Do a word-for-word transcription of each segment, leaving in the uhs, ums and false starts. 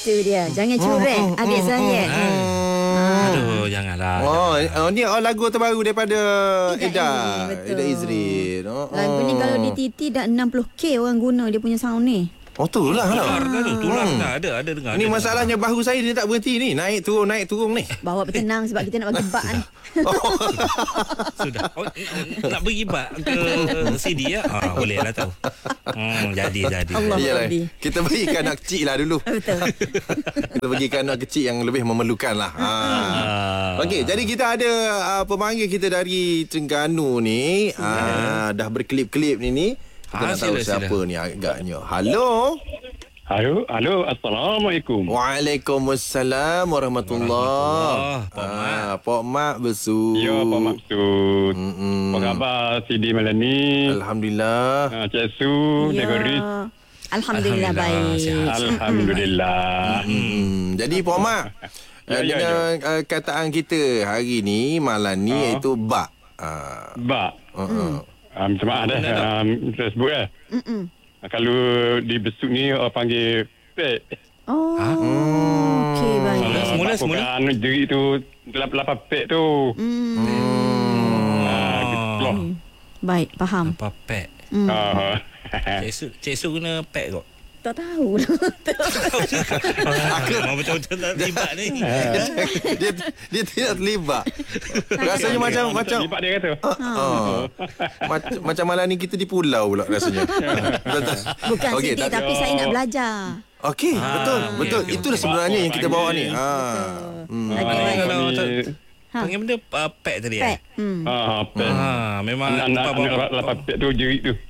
Itu dia. Jangan curang adik saya. Aduh, janganlah. Oh, janganlah. oh, ni oh, lagu terbaru daripada Ida Ida. Izrin, betul. Ida Izrin. Oh, Lagu ni kalau di T T dah enam puluh K orang guna dia punya sound ni. Oh, tu lah. Tular lah. kan tu, tular Hmm. kan ada, ada dengar. Ni ada masalahnya bahu saya dia tak berhenti ni. Naik turun, naik turun ni. Bawa bertenang sebab kita nak bagi bak ni. Sudah. Oh, nak bagi bak ke C D ya? Ah, boleh lah tu. Hmm, jadi jadi. Allah Iyalah. Rabbi. Kita berikan anak kecil lah dulu. Betul. Kita berikan anak kecil yang lebih memerlukan lah. Ha. Ah. Okey, jadi kita ada uh, pemanggil kita dari Terengganu ni. Uh, dah berkelip-kelip ni ni. Kita Ah, nak tahu sila, siapa sila. ni agaknya. Halo. Halo, halo, Assalamualaikum. Waalaikumsalam warahmatullahi. Warahmatullah, Pak Mat. Ah, Pak Mat besu. Ya, Pak Maksud. Mm-mm. Apa khabar C D malam ni? Alhamdulillah. Uh, Cik Su, Cik Goris. Alhamdulillah Alhamdulillah, baik. sihat. Alhamdulillah. Hmm. Jadi Pak Mak, Ya, uh, ya, dengan uh, kataan kita hari ni malam ni Ah. iaitu bak. Uh, Bak. uh-uh. Um, minta maaf dah. Um, saya sebut eh. Mm-mm. Kalau di besuk ni orang panggil pek. Oh, Ha? okey baik. Semula, semula, semula. Kan jerit tu lapan pek tu. Hmm. Ah, gitu. Baik, faham. Apa pek? Hmm. Ah. Cik Su, Cik Su guna pek kok. Tak tahu lah. Memang betul-betul tak terlibat ni. dia dia tidak terlibat. Rasanya macam macam Lipat dia kata. uh, macam macam malam ni kita di pulau pula rasanya. Bukan Okey, sedih tak- tapi saya nak belajar. Okey, Ah, betul, okey, betul. okey, Itulah okey. sebenarnya yang kita bawa ni. Betul. Ha. Hmm. Ah, Lagi Ni baik. kalau ni- macam Ha. panggil benda uh, pek tadi Pek. eh? Hmm. Ah, pek. Ah, memang Anak apa- apa- anak lapan pek tu jerit tu.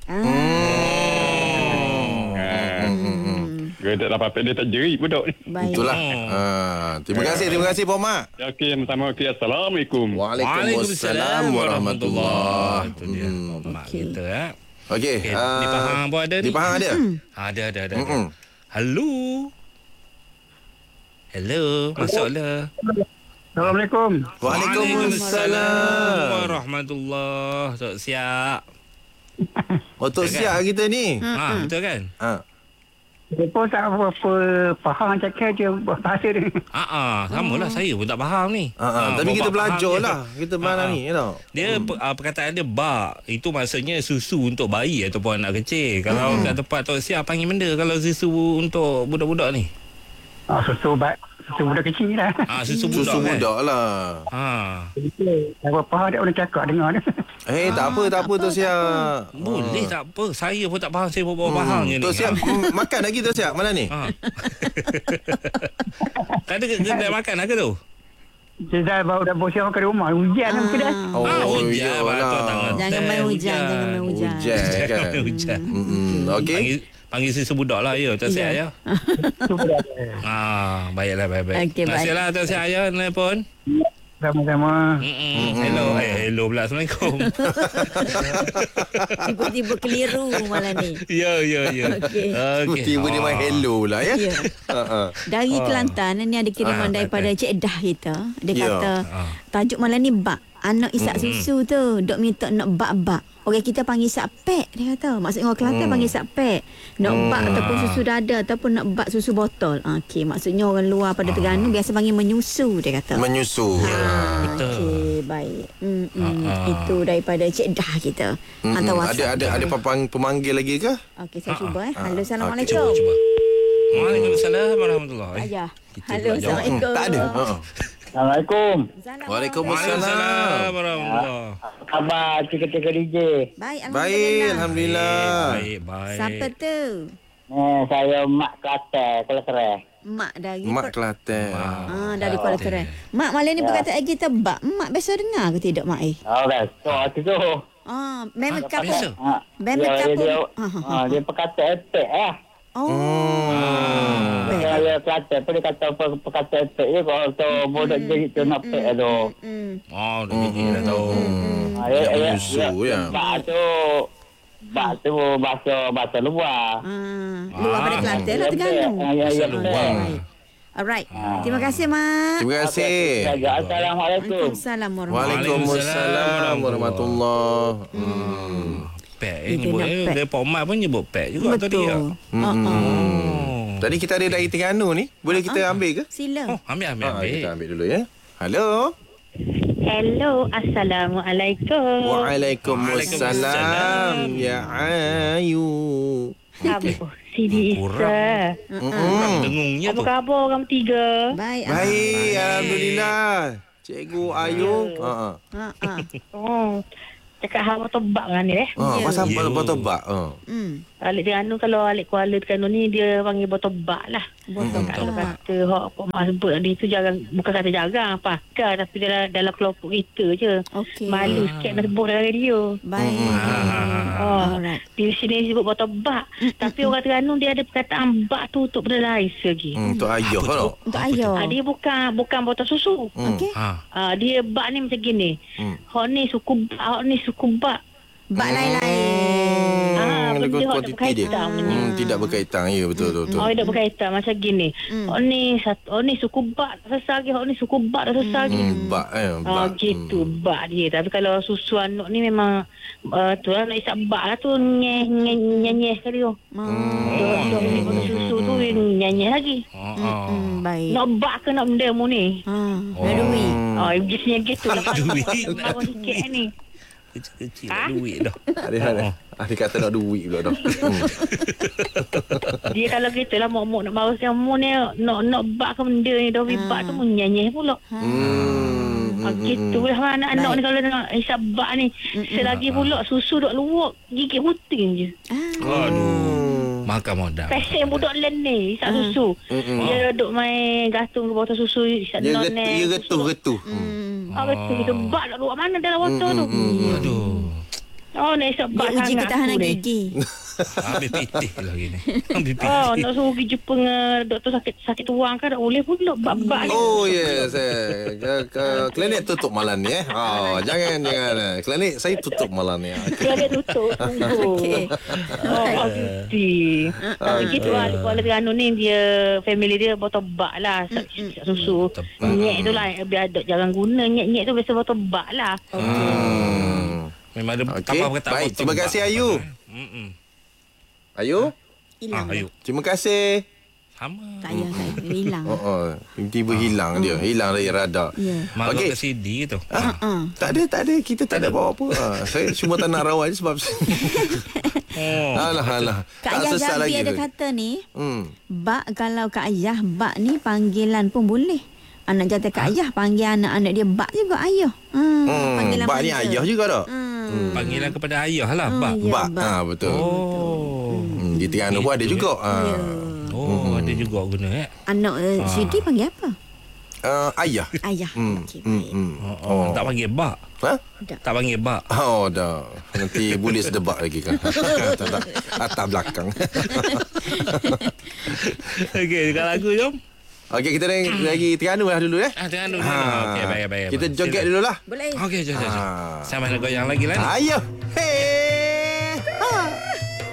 Dia tak lapan pek dia tak jerit budak ni. Baik. Itulah. Oh. Ha. Terima kasih, terima kasih Pak Mak. Okey, pertama okey, Assalamualaikum. Waalaikumsalam warahmatullahi. Itu dia. Mak Okey. kita eh. Okey. Okey, ah, di Pahang pun ada ni. Di Pahang ada? Ada ada ada. ada. Mm-mm. Halo. Hello, masuklah. Assalamualaikum. Waalaikumsalam. Warahmatullahi. Tok siap. Oh, Tok Betul Siap kita ni. Ha, betul kan? Ha. Mereka tak apa-apa faham cakap dia bahasa dia. Ha ah, samalah saya pun tak faham ni. Ha, ha. Ah, Tapi kita bapak belajar faham je. lah. Kita mana Ah, ah. ni, you know. Dia hmm. uh, perkataan dia bak. Itu maksudnya susu untuk bayi ataupun anak kecil. Kalau Hmm. kat tempat Tok Siap panggil benda kalau susu untuk budak-budak ni. Ah, susu bat, susu budak kecil lah. Ah, susu budak Susu kan? budak lah. Ha. Tak apa-apa dia boleh cakap dengar dia. Eh, tak apa, tak apa Tok Siap. Boleh tak apa. Saya pun tak faham. Saya pun bawa faham je ni. Tok Siap, mm, makan lagi Tok Siap malam ni? Ha. Kan ada kedai makan lah ke tu? Dia dah bawa dah bawa siapa ke rumah. Hujan lah mungkin dah. Oh, ah, hujan. iyalah. Batuk tangan. Jangan main hujan, jangan main hujan. Hujan kan? Hujan. Mm-mm. Okey. Panggil, panggil susu budak lah ya. Tok Siap ya. Tu pun dah. Ah, baiklah, baik-baik. Okey, Terima kasih baik. lah Tok Siap ya. Nelpon. Sama-sama. Mm-mm. Hello. Eh, hello pula. Assalamualaikum. Tiba-tiba keliru malam ni. Ya, ya, ya. Okey. Okey. Tiba-tiba dia main Ah. hello lah ya. Ya. Ha, ha. Dari Kelantan ni ada kiriman Ah, daripada Kelantan. Cik Dah kita. Dia Ya. kata Ah. tajuk malam ni bak. Anak isak susu tu dok minta nak bak-bak. Orang kita panggil isak pek dia kata. Maksudnya orang Kelantan Hmm. panggil isak pek. Nak bak ataupun susu dada ataupun nak bak susu botol. Ah, okey, maksudnya orang luar pada Terengganu biasa panggil menyusu dia kata. Menyusu. Ah, Betul. okey, baik. Hmm, hmm. Ah, ah. Itu daripada Cik Dah kita. Mm-mm. Hantar Ada WhatsApp. ada ada pepang, pemanggil lagi ke? Okey, saya Ah, cuba eh. ah. Halo, Okey, Assalamualaikum. Cuba, cuba. Waalaikumsalam warahmatullahi. Ayah. Kita Halo, pula jawab. Assalamualaikum. Tak ada. Ha. Assalamualaikum. Assalamualaikum. Waalaikumsalam. Waalaikumsalam warahmatullahi. Khabar tiga-tiga D J. Baik, Baik, Alhamdulillah. alhamdulillah. Baik, baik. Siapa tu? Eh, saya Mak Kelantan, Kuala Kerai. Mak dari Mak Kuala- Kelantan. Ah, dari Kuala Kerai. Mak, malam ni perkataan kita bak. Mak biasa dengar ke tidak, Mak? Eh? Oh, betul tu tu. Ah, memang Ah, biasa. kapur. Ha, Memang dia, kapur. dia, Ah, ah, ha, dia perkata epek lah. Oh. Ah. Baik. Dia Kelantan pun dia kata per, perkata epek je kalau tu budak jerit tu nak pek tu. Hmm. Oh, dah gigi dah tahu. Ha, Dia ya, ya, menyusu, ya. Bak tu, bak tu bahasa bahasa luar. Ah, luar pada Ah, Kelantan lah Epek. Terengganu. Ha, ya, ya, luar. epek. Alright. Terima kasih, Mak. Terima kasih. Okey, Assalamualaikum. Waalaikumsalam warahmatullahi Waalaikumsalam warahmatullahi. Hmm. Pek Dia eh, nyebut nak eh. pek. Dia Pak Mat pun nyebut pek juga tadi ya. Betul. Ah, ah. Oh. Tadi kita ada dari Terengganu ni. Boleh kita ambil ke? Sila. Oh, ambil ambil Ha, ambil. kita ambil dulu ya. Halo. Hello, Assalamualaikum. Waalaikumsalam. Ya Ayu. Apa? Sidi Isa. Kurang dengungnya Apa tu. khabar orang tiga? Baik. Baik, alhamdulillah. Cikgu Ayu. Ha ah. Ha ha. Oh, cakap hal tebak kan ni eh. Ha, Ya. pasal Ya. botol bak. Ha. Hmm. Alik Terengganu kalau Alik Kuala Terengganu ni dia panggil botol bak lah. Botol Kalau bak. kata hak apa mak sebut tadi tu jarang, bukan kata jarang pakar tapi dalam, dalam kelompok kita je. Okey. Malu sikit nak sebut dalam radio. Baik. Oh, Alright. di sini sebut botol bak. Tapi orang Terengganu dia ada perkataan bak tu untuk benda lain lagi. Hmm, untuk ayah Apa tu? tau. Untuk ayah. Ah, dia bukan bukan botol susu. Okey. Ha. Ah, dia bak ni macam gini. Hmm. Hak ni suku bak, hak ni suku bak. Bak lain-lain. Ah, ada benda hak kuantiti tak dia. berkaitan. Hmm, tidak berkaitan. Ya, betul betul. betul. Oh, tidak berkaitan macam gini. Hmm. Hak ni satu, hak ni suku bak tak selesai lagi, hak ni suku bak tak selesai lagi. Hmm, bak eh, Ah, bak. gitu bak dia. Tapi kalau susu anak ni memang uh, tu lah nak isap bak lah tu nyeh nyeh nyeh nyeh sekali tu. Hmm. Dia dia beli botol susu tu nyeh nyeh lagi. Ha. Hmm, baik. Nak bak ke nak benda mu ni? Ha, dah duit. Ah, bisnya gitu lah. Duit. Baru sikit ni. Kecil-kecil Ha? duit dah. Ada ada. Ada kata nak duit pula dah. Hmm. Dia kalau gitu lah mak-mak nak bawa yang mu ni nak nak bak ke benda ni dah bak tu pun nyanyeh pula. Hmm. Ah, gitu lah anak-anak ni kalau nak hisap bak ni. Selagi pula susu duk luak gigit puting je. Ah. Aduh. Makan modal. Pesen budak len ni hisap susu. Dia duk main gantung ke botol susu hisap Dia non getu, ni. dia getuh-getuh. Hmm. Ah, betul gitu. Bak nak luak mana dalam botol tu. Aduh. Oh, nak hisap bak Dia uji sangat ketahanan aku ni. gigi. Ambil pitih lagi ni. Ambil pitih. Oh, nak suruh pergi jumpa dengan doktor sakit sakit tuang kan tak boleh pula bak-bak ni. Oh yes, eh. Ke, ke, klinik tutup malam ni eh. Oh, jangan jangan. eh. Klinik saya tutup malam ni. Okay. Dia ada tutup tunggu. Okey. Oh, beauty. Uh, gitu lah. Kuala Terengganu ni dia family dia botol bak lah. Sak susu. Botol bak. Nyek tu lah. Biar dok jangan guna. Nyek-nyek tu biasa botol bak lah. Hmm. Memang ada Okey. tambah perkataan. Baik, botol terima bak. kasih, Ayu. Hmm. Ayu, Ah, Hilang. ayo. terima kasih. Sama. Tak payah saya. Dia hilang. Oh, oh. Tiba-tiba hilang dia. Hilang dari radar. Ya. Malu Okey. ke C D tu. Ah, Ah. tak ada, tak ada. Kita tak ada bawa apa. Ah, saya cuma tak nak rawat je sebab Oh. alah, alah. Kak Tak Ayah sesat Jabi lagi ada tu. kata ni, Hmm. bak kalau Kak Ayah, bak ni panggilan pun boleh. Anak jata Kak Ayah panggil anak-anak dia bak juga ayah. Hmm, Hmm, panggilan bak ni panggil. ayah juga tak? Hmm. Panggilan kepada ayah lah, Hmm, bak. ya, Bak. bak. Ah, betul. Oh. Hmm, di Terengganu pun ada juga. Ah. Ya. Oh, ada juga guna eh. Anak uh, Siti panggil apa? Ah, ayah. Ayah. Hmm. Okey, Hmm. baik. hmm. Oh, oh. Tak panggil bak. Ha? Tak panggil bak. Oh dah. Nanti boleh sedebak lagi kan. tak, tak. Atas belakang. Okey, dekat lagu jom. Okey, kita lagi, lagi Terengganu lah dulu eh. Ah, Terengganu. Ha. Okey, baik baik. Kita joget dulu lah. Boleh. Okey, jom jom. jom. Ah. Saya main goyang lagi lah ni. Ayah.